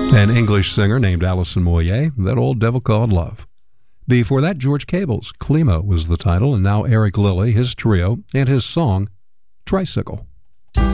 An English singer named Alison Moyet, That Old Devil Called Love. Before that, George Cable's Klima was the title, and now Eric Lilly, his trio, and his song, Tricycle.